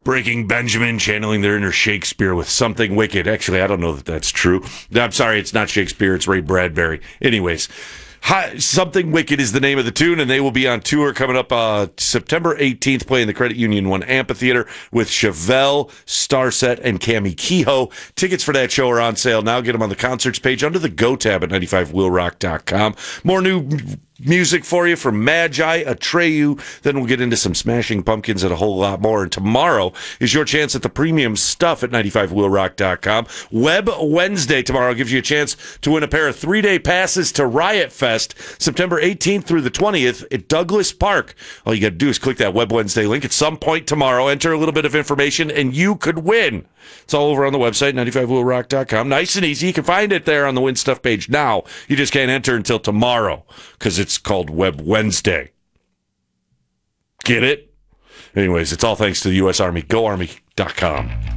Breaking Benjamin, channeling their inner Shakespeare with Something Wicked. Actually, I don't know that that's true. I'm sorry, it's not Shakespeare, it's Ray Bradbury. Anyways, Something Wicked is the name of the tune, and they will be on tour coming up September 18th, playing the Credit Union 1 Amphitheater with Chevelle, Starset, and Cami Kehoe. Tickets for that show are on sale now. Get them on the concerts page under the Go tab at 95willrock.com. More new music for you from Magi, Atreyu. Then we'll get into some Smashing Pumpkins and a whole lot more. And tomorrow is your chance at the premium stuff at 95willrock.com. Web Wednesday tomorrow gives you a chance to win a pair of 3-day passes to Riot Fest, September 18th through the 20th at Douglas Park. All you got to do is click that Web Wednesday link at some point tomorrow, enter a little bit of information, and you could win. It's all over on the website, 95willrock.com. Nice and easy. You can find it there on the Win Stuff page now. You just can't enter until tomorrow because it's called Web Wednesday. Get it? Anyways, it's all thanks to the U.S. Army. GoArmy.com.